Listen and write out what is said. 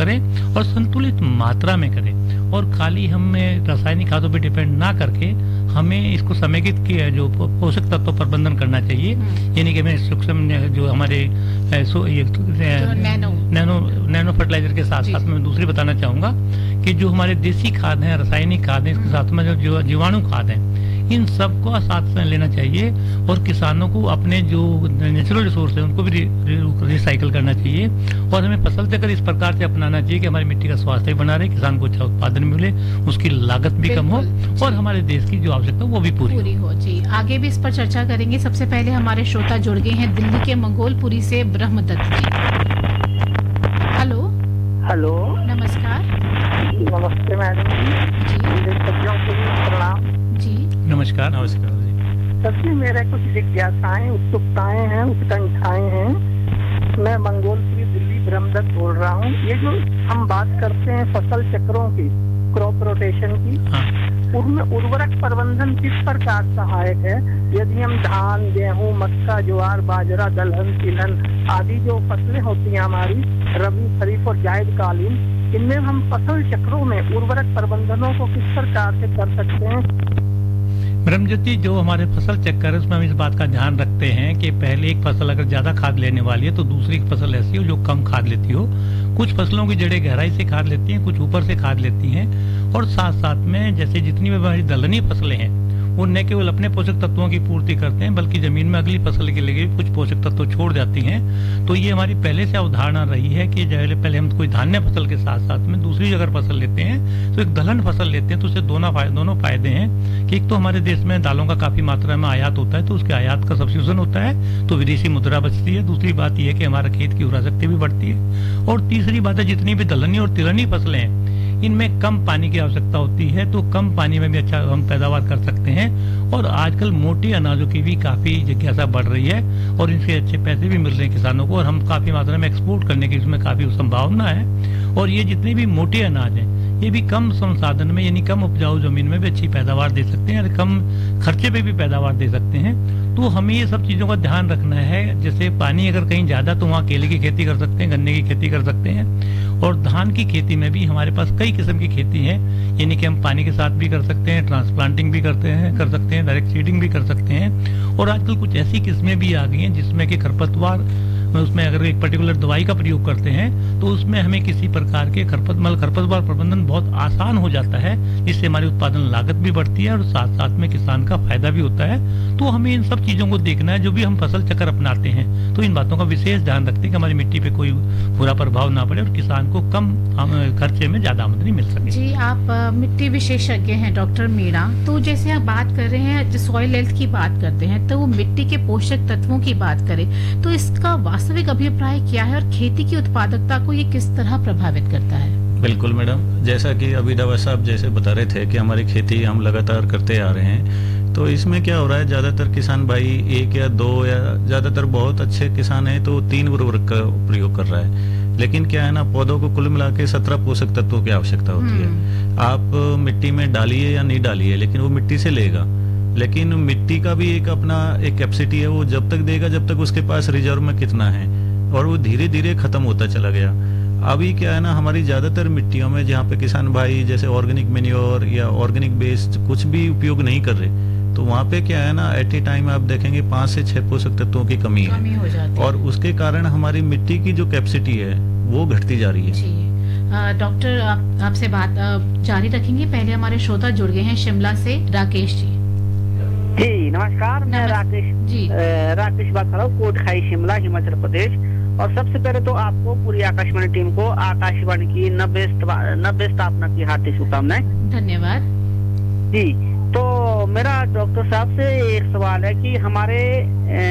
करें और संतुलित मात्रा में करें, और खाली हमें रासायनिक खादों पर डिपेंड ना करके हमें इसको समेकित किया जो पोषक तत्व प्रबंधन करना चाहिए। यानी कि हमें सूक्ष्म जो हमारे नैनो फर्टिलाइजर के साथ साथ मैं दूसरी बताना चाहूंगा कि जो हमारे देसी खाद हैं, रासायनिक खाद हैं, इसके साथ में जो जीवाणु खाद हैं, इन सब को साथ में लेना चाहिए और किसानों को अपने जो नेचुरल रिसोर्स है उनको भी रिसाइकिल करना चाहिए। और हमें फसल चक्र इस प्रकार से अपनाना चाहिए कि हमारी मिट्टी का स्वास्थ्य भी बना रहे, किसान को अच्छा उत्पादन मिले, उसकी लागत भी कम हो और हमारे देश की जो आवश्यकता वो भी पूरी हो। जी, आगे भी इस पर चर्चा करेंगे। सबसे पहले हमारे श्रोता जुड़ गए हैं दिल्ली के मंगोलपुरी से ब्रह्मदत्त जी। हेलो, नमस्कार। नमस्ते मैडम जी, सब्जियों के लिए प्रणाम जी। नमस्कार जी। सबसे मेरे कुछ जिज्ञासाएं, उत्सुकताएं हैं, उत्कंठाएं हैं। मैं मंगोलपुरी दिल्ली ब्रह्मदत्त बोल रहा हूँ। ये जो हम बात करते हैं फसल चक्रों की, क्रॉप रोटेशन की, उनमें उर्वरक प्रबंधन किस प्रकार सहायक है? यदि हम धान, गेहूं, मक्का, ज्वार, बाजरा, दलहन, तिलहन आदि जो फसलें होती हैं हमारी रबी, खरीफ और जायद कालीन, इनमें हम फसल चक्रों में उर्वरक प्रबंधनों को किस प्रकार से कर सकते हैं? ब्रह्मज्योति, जो हमारे फसल चक्कर है उसमें हम इस बात का ध्यान रखते हैं कि पहले एक फसल अगर ज्यादा खाद लेने वाली है तो दूसरी फसल ऐसी हो जो कम खाद लेती हो। कुछ फसलों की जड़ें गहराई से खाद लेती हैं, कुछ ऊपर से खाद लेती हैं, और साथ साथ में जैसे जितनी भी हमारी दलहनी फसलें हैं वो न केवल अपने पोषक तत्वों की पूर्ति करते हैं बल्कि जमीन में अगली फसल के लिए कुछ पोषक तत्व छोड़ जाती हैं। तो ये हमारी पहले से अवधारणा रही है कि पहले हम कोई धान्य फसल के साथ साथ में दूसरी अगर फसल लेते हैं तो एक दलहन फसल लेते हैं तो उससे दोनों फायदे हैं कि एक तो हमारे देश में दालों का काफी मात्रा में आयात होता है तो उसके आयात का सब्स्टिट्यूशन होता है तो विदेशी मुद्रा बचती है। दूसरी बात यह है कि हमारा खेत की उर्वरा शक्ति भी बढ़ती है, और तीसरी बात है जितनी भी दलहनी और तिलहनी फसलें हैं इनमें कम पानी की आवश्यकता होती है तो कम पानी में भी अच्छा हम पैदावार कर सकते हैं। और आजकल मोटे अनाजों की भी काफी जिज्ञासा बढ़ रही है और इनसे अच्छे पैसे भी मिल रहे हैं किसानों को, और हम काफी मात्रा में एक्सपोर्ट करने की इसमें काफी संभावना है। और ये जितने भी मोटे अनाज हैं ये भी कम संसाधन में यानी कम उपजाऊ जमीन में भी अच्छी पैदावार दे सकते हैं और कम खर्चे पे भी पैदावार दे सकते हैं। तो हमें ये सब चीजों का ध्यान रखना है। जैसे पानी अगर कहीं ज्यादा तो वहाँ केले की खेती कर सकते हैं, गन्ने की खेती कर सकते हैं, और धान की खेती में भी हमारे पास कई किस्म की खेती है, यानी कि हम पानी के साथ भी कर सकते हैं, ट्रांसप्लांटिंग भी कर सकते हैं, डायरेक्ट सीडिंग भी कर सकते हैं। और आजकल कुछ ऐसी किस्में भी आ गई हैं जिसमें कि खरपतवार उसमें अगर एक पर्टिकुलर दवाई का प्रयोग करते हैं तो उसमें हमें किसी प्रकार के खरपतवार प्रबंधन बहुत आसान हो जाता है, जिससे हमारी उत्पादन लागत भी बढ़ती है और साथ साथ में किसान का फायदा भी होता है। तो हमें इन सब चीजों को देखना है। जो भी हम फसल चक्र अपनाते हैं तो इन बातों का विशेष ध्यान रखते हैं कि हमारी मिट्टी पे कोई बुरा प्रभाव ना पड़े और किसान को कम खर्चे में ज्यादा आमदनी मिल सके। जी, आप मिट्टी विशेषज्ञ हैं डॉक्टर मीणा, तो जैसे आप बात कर रहे हैं सॉइल हेल्थ की बात करते हैं तो वो मिट्टी के पोषक तत्वों की बात करें तो इसका वास्तविक अभिप्राय क्या है और खेती की उत्पादकता को ये किस तरह प्रभावित करता है? बिल्कुल मैडम, जैसा कि अभी दवा साहब जैसे बता रहे थे कि हमारी खेती हम लगातार करते आ रहे हैं, तो इसमें क्या हो रहा है, ज्यादातर किसान भाई एक या दो या ज्यादातर बहुत अच्छे किसान हैं तो 3 उर्वरक का प्रयोग कर रहा है। लेकिन क्या है ना, पौधों को कुल मिला के 17 पोषक तत्वों की आवश्यकता होती है। आप मिट्टी में डालिए या नहीं डालिए लेकिन वो मिट्टी से लेगा, लेकिन मिट्टी का भी एक अपना एक कैपेसिटी है, वो जब तक देगा जब तक उसके पास रिजर्व में कितना है, और वो धीरे धीरे खत्म होता चला गया। अभी क्या है ना, हमारी ज्यादातर मिट्टियों में जहाँ पे किसान भाई जैसे ऑर्गेनिक मैन्योर या ऑर्गेनिक बेस्ड कुछ भी उपयोग नहीं कर रहे, तो वहाँ पे क्या है ना, एट ए टाइम आप देखेंगे 5 से 6 पोषक तत्वों की कमी है, और उसके कारण हमारी मिट्टी की जो कैपेसिटी है वो घटती जा रही है। डॉक्टर आपसे बात जारी रखेंगे। पहले हमारे श्रोता जुड़ गए हैं शिमला से, राकेश जी। जी नमस्कार, मैं राकेश बात कर रहा हूँ, कोटखाई शिमला हिमाचल प्रदेश। और सबसे पहले तो आपको पूरी आकाशवाणी टीम को आकाशवाणी की 90 स्थापना की हार्दिक शुभकामनाएं। धन्यवाद जी। तो मेरा डॉक्टर साहब से एक सवाल है कि हमारे